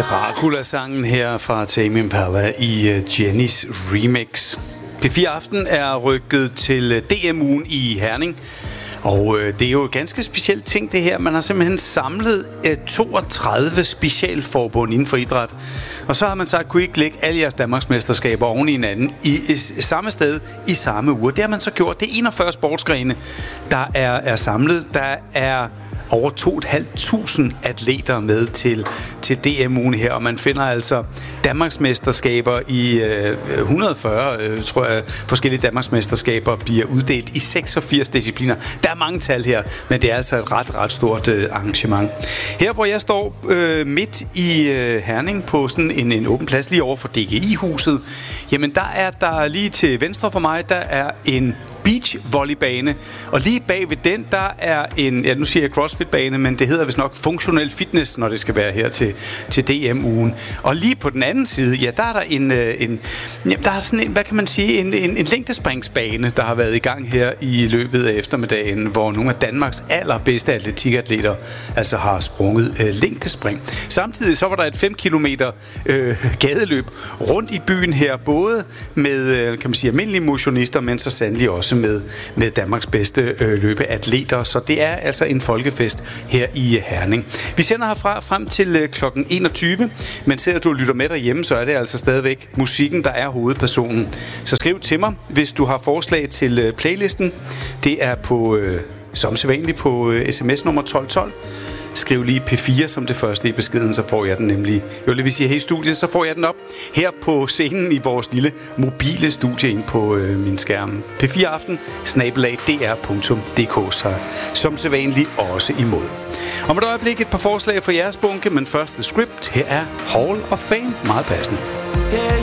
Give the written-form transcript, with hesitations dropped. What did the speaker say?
Dracula-sangen her fra Tame Impala i Jennys remix. P4 Aften er rykket til DM-ugen i Herning. Og det er jo et ganske specielt ting det her. Man har simpelthen samlet 32 specialforbund inden for idræt. Og så har man sagt, kunne I ikke lægge alle jeres Danmarksmesterskaber oven i hinanden i samme sted i samme uge. Det har man så gjort. Det er 41 sportsgrene, der er samlet. Der er over 2.500 atleter med til DM-ugen her, og man finder altså Danmarksmesterskaber i 140, tror jeg, forskellige Danmarksmesterskaber bliver uddelt i 86 discipliner. Der er mange tal her, men det er altså et ret stort arrangement. Her, hvor jeg står midt i Herning på sådan en åben plads lige over for DGI-huset, jamen der er der lige til venstre for mig, der er en beachvolleybane, og lige bag ved den, der er en, ja nu siger jeg crossfit-bane, men det hedder vist nok funktionel fitness, når det skal være her til DM-ugen. Og lige på den anden side, ja, der er der der er sådan en, hvad kan man sige, en længdespringsbane, der har været i gang her i løbet af eftermiddagen, hvor nogle af Danmarks allerbedste atletikatleter altså har sprunget længdespring. Samtidig så var der et 5 kilometer gadeløb rundt i byen her, både med, kan man sige, almindelige motionister, men så sandelig også med Danmarks bedste løbeatleter. Så det er altså en folkefest her i Herning. Vi sender herfra frem til klokken 21, men selvom du lytter med derhjemme, så er det altså stadigvæk musikken, der er hovedpersonen. Så skriv til mig, hvis du har forslag til playlisten. Det er på, som sædvanligt på sms nummer 1212. Skriv lige P4 som det første i beskeden, så får jeg den nemlig. Jo, det vil sige, her i studiet, så får jeg den op her på scenen i vores lille mobile studie ind på min skærm. P4 Aften, @dr.dk, så som sædvanligt også imod. Om et øjeblik et par forslag for jeres bunke, men først The Script. Her er Hall of Fame, meget passende.